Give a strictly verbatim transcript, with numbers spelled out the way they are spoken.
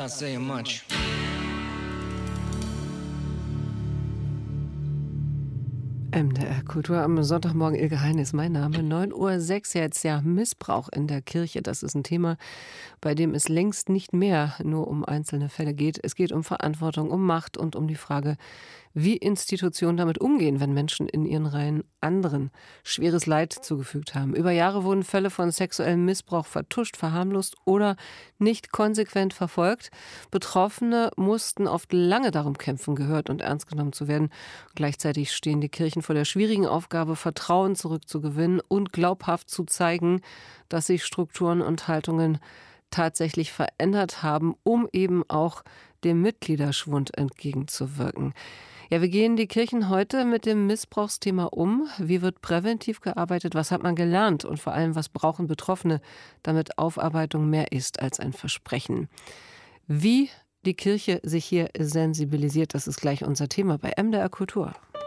not saying much. M D R Kultur am Sonntagmorgen. Ilge Heine ist mein Name. neun Uhr sechs jetzt. Ja, Missbrauch in der Kirche. Das ist ein Thema, bei dem es längst nicht mehr nur um einzelne Fälle geht. Es geht um Verantwortung, um Macht und um die Frage, wie Institutionen damit umgehen, wenn Menschen in ihren Reihen anderen schweres Leid zugefügt haben. Über Jahre wurden Fälle von sexuellem Missbrauch vertuscht, verharmlost oder nicht konsequent verfolgt. Betroffene mussten oft lange darum kämpfen, gehört und ernst genommen zu werden. Gleichzeitig stehen die Kirchen vor der schwierigen Aufgabe, Vertrauen zurückzugewinnen und glaubhaft zu zeigen, dass sich Strukturen und Haltungen tatsächlich verändert haben, um eben auch dem Mitgliederschwund entgegenzuwirken. Ja, wie gehen die Kirchen heute mit dem Missbrauchsthema um? Wie wird präventiv gearbeitet? Was hat man gelernt? Und vor allem, was brauchen Betroffene, damit Aufarbeitung mehr ist als ein Versprechen? Wie die Kirche sich hier sensibilisiert, das ist gleich unser Thema bei M D R Kultur.